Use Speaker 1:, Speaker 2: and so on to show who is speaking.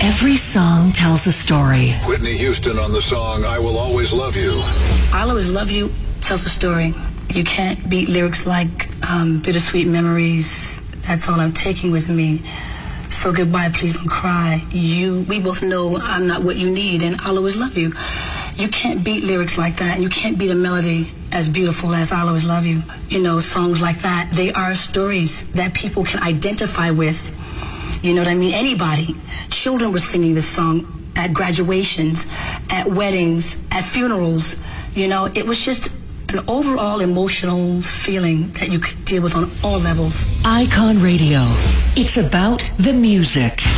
Speaker 1: Every song tells a story.
Speaker 2: Whitney Houston on the song I Will Always Love You.
Speaker 3: I'll Always Love You tells a story. You can't beat lyrics like Bittersweet Memories, That's All I'm Taking With Me, So Goodbye, Please Don't Cry. We both know I'm not what you need, and I'll always love you. You can't beat lyrics like that, and you can't beat a melody as beautiful as I'll Always Love You. You know, songs like that, they are stories that people can identify with. You know what I mean? Anybody. Children were singing this song at graduations, at weddings, at funerals. You know, it was just an overall emotional feeling that you could deal with on all levels.
Speaker 1: Icon Radio. It's about the music.